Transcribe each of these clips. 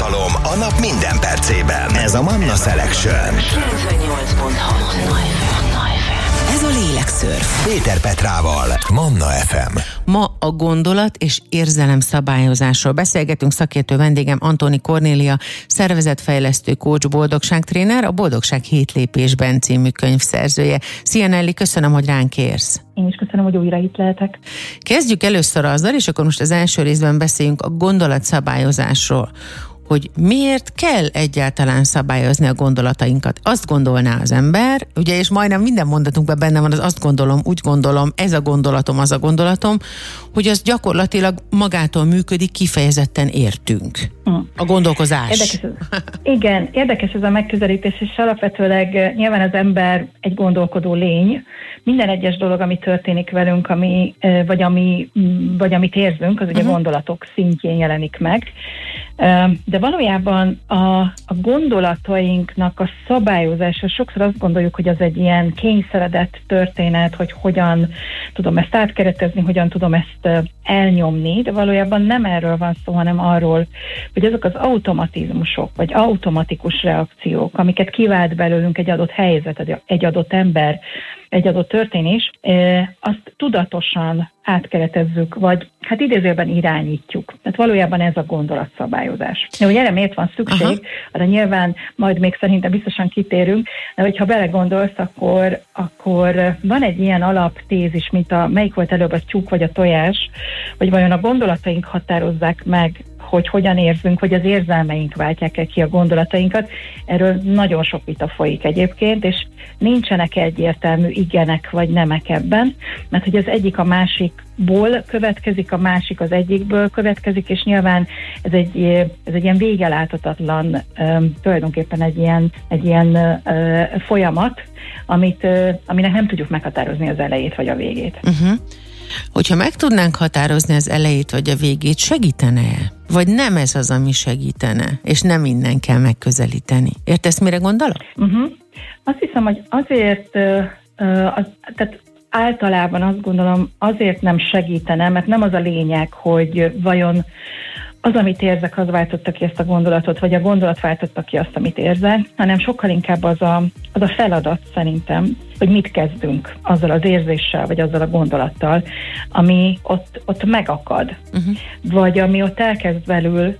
tartalom a nap minden percében. Ez a Manna Selection. 98.6 Ez a Lélekszörf. Péter Petrával, Manna FM. Ma a gondolat és érzelem szabályozásról beszélgetünk. Szakértő vendégem Antoni Kornélia, szervezetfejlesztő, coach, boldogságtréner, a Boldogság 7 lépésben című könyv szerzője. Szia Nelly, köszönöm, hogy ránk érsz. Én is köszönöm, hogy újra itt lehetek. Kezdjük először azzal, és akkor most az első részben beszéljünk a gondolatszabályozásról, hogy miért kell egyáltalán szabályozni a gondolatainkat. Azt gondolná az ember, ugye, és majdnem minden mondatunkban benne van az azt gondolom, úgy gondolom, ez a gondolatom, az a gondolatom, hogy az gyakorlatilag magától működik, kifejezetten értünk. A gondolkozás. Érdekes ez a megközelítés, és alapvetőleg nyilván az ember egy gondolkodó lény. Minden egyes dolog, ami történik velünk, vagy amit érzünk, az ugye gondolatok szintjén jelenik meg. De valójában a gondolatainknak a szabályozása, sokszor azt gondoljuk, hogy az egy ilyen kényszeredett történet, hogy hogyan tudom ezt átkeretezni, hogyan tudom ezt elnyomni, de valójában nem erről van szó, hanem arról, hogy azok az automatizmusok, vagy automatikus reakciók, amiket kivált belőlünk egy adott helyzet, egy adott ember, egy adott történés, azt tudatosan átkeretezzük, vagy hát idézőben irányítjuk. Tehát valójában ez a gondolatszabályozás. De hogy erre miért van szükség, arra nyilván majd még szerintem biztosan kitérünk, de hogyha belegondolsz, akkor van egy ilyen alaptézis, mint melyik volt előbb, a tyúk vagy a tojás, hogy vajon a gondolataink határozzák meg, hogy hogyan érzünk, hogy az érzelmeink váltják ki a gondolatainkat. Erről nagyon sok vita folyik egyébként, és nincsenek egyértelmű igenek vagy nemek ebben, mert hogy az egyik a másikból következik, a másik az egyikből következik, és nyilván ez egy ilyen végeláthatatlan, tulajdonképpen egy ilyen folyamat, aminek nem tudjuk meghatározni az elejét vagy a végét. Hogyha meg tudnánk határozni az elejét vagy a végét, segítene-e? Vagy nem ez az, ami segítene, és nem innen kell megközelíteni? Értesz, mire gondolok? Azt hiszem, hogy azért, tehát általában azt gondolom, azért nem segítene, mert nem az a lényeg, hogy vajon az, amit érzek, az váltotta ki ezt a gondolatot, vagy a gondolat váltotta ki azt, amit érzek, hanem sokkal inkább az a feladat szerintem, hogy mit kezdünk azzal az érzéssel, vagy azzal a gondolattal, ami ott megakad, vagy ami ott elkezd belül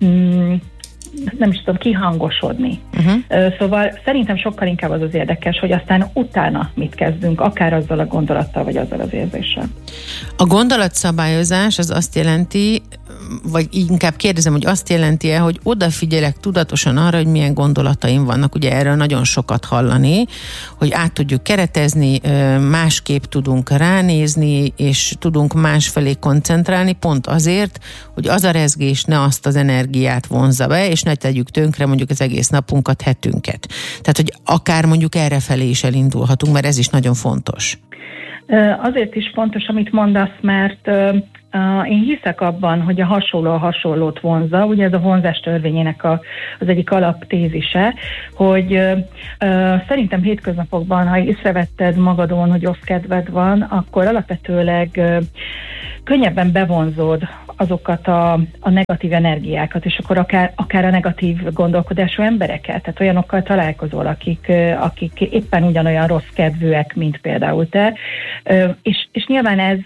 nem is tudom, kihangosodni. Szóval szerintem sokkal inkább az érdekes, hogy aztán utána mit kezdünk, akár azzal a gondolattal, vagy azzal az érzéssel. A gondolatszabályozás az azt jelenti, vagy inkább kérdezem, hogy azt jelenti-e, hogy odafigyelek tudatosan arra, hogy milyen gondolataim vannak. Ugye erről nagyon sokat hallani, hogy át tudjuk keretezni, másképp tudunk ránézni, és tudunk másfelé koncentrálni, pont azért, hogy az a rezgés ne azt az energiát vonzza be, és ne tegyük tönkre mondjuk az egész napunkat, hetünket. Tehát, hogy akár mondjuk errefelé is elindulhatunk, mert ez is nagyon fontos. Azért is fontos, amit mondasz, mert én hiszek abban, hogy a hasonló a hasonlót vonzza, ugye ez a vonzás törvényének az egyik alaptézise, hogy szerintem hétköznapokban, ha észrevetted magadon, hogy rossz kedved van, akkor alapvetőleg könnyebben bevonzód azokat a negatív energiákat, és akkor akár a negatív gondolkodású embereket, tehát olyanokkal találkozol, akik éppen ugyanolyan rossz kedvűek, mint például te, és nyilván ez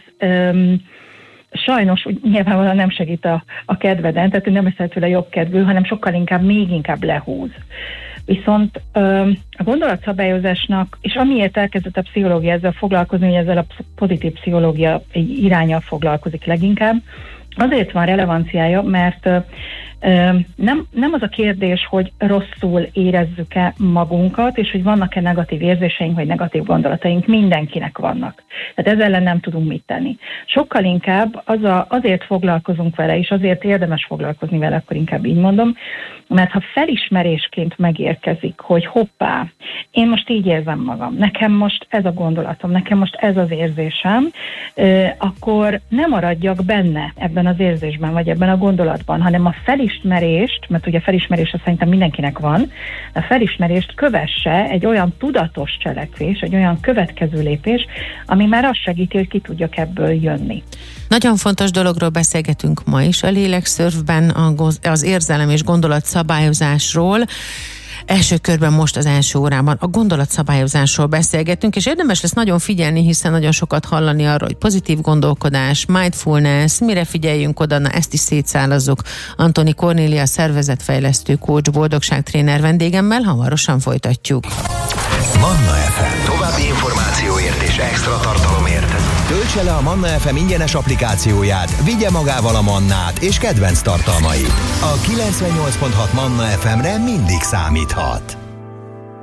sajnos nyilvánvalóan nem segít a kedveden, tehát nem leszel tőle jobb kedvű, hanem sokkal inkább, még inkább lehúz. Viszont a gondolatszabályozásnak, és amiért elkezdett a pszichológia ezzel foglalkozni, hogy ezzel a pozitív pszichológia iránnyal foglalkozik leginkább, azért van relevanciája, mert nem az a kérdés, hogy rosszul érezzük-e magunkat, és hogy vannak-e negatív érzéseink, vagy negatív gondolataink, mindenkinek vannak. Tehát ezzel ellen nem tudunk mit tenni. Sokkal inkább azért foglalkozunk vele, és azért érdemes foglalkozni vele, akkor inkább így mondom, mert ha felismerésként megérkezik, hogy hoppá, én most így érzem magam, nekem most ez a gondolatom, nekem most ez az érzésem, akkor nem maradjak benne ebben az érzésben, vagy ebben a gondolatban, hanem a felismerés felismerést, mert ugye felismerés azt szerintem mindenkinek van, a felismerést kövesse egy olyan tudatos cselekvés, egy olyan következő lépés, ami már azt segíti, hogy ki tudjak ebből jönni. Nagyon fontos dologról beszélgetünk ma is a Lélekszörfben, az érzelem és gondolatszabályozásról. Első körben most az első órában a gondolatszabályozásról beszélgetünk, és érdemes lesz nagyon figyelni, hiszen nagyon sokat hallani arról, hogy pozitív gondolkodás, mindfulness, mire figyeljünk oda, na ezt is szétszálazzuk. Antoni Kornélia, szervezetfejlesztő, coach, boldogságtréner vendégemmel, hamarosan folytatjuk. Manna FM. További információért és extra tartalomért töltse le a Manna FM ingyenes applikációját, vigye magával a Mannát és kedvenc tartalmait. A 98.6 Manna FM-re mindig számíthat.